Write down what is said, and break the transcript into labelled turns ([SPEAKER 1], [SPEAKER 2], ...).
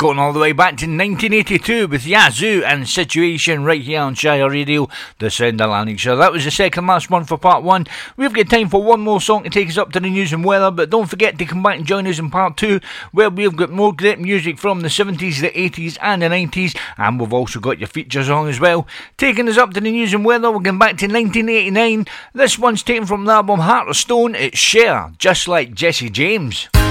[SPEAKER 1] Going all the way back to 1982 with Yazoo and Situation right here on Shire Radio, the sound of Lanarkshire. That was the second last one for part one. We've got time for one more song to take us up to the news and weather, but don't forget to come back and join us in part two, where we've got more great music from the 70s, the 80s and the 90s, and we've also got your features on as well. Taking us up to the news and weather, we're going back to 1989. This one's taken from the album Heart of Stone. It's Cher, just like Jesse James.